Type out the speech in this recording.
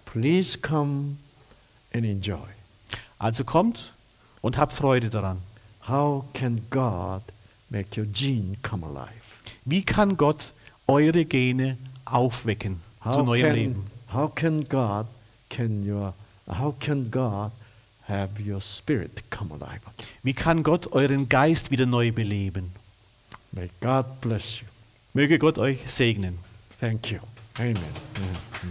Please come and enjoy. Also kommt und habt Freude daran. How can God make your gene come alive? Wie kann Gott eure Gene aufwecken zu neuem Leben? How can God have your spirit come alive? Wie kann Gott euren Geist wieder neu beleben? May God bless you. Möge Gott euch segnen. Thank you. Amen.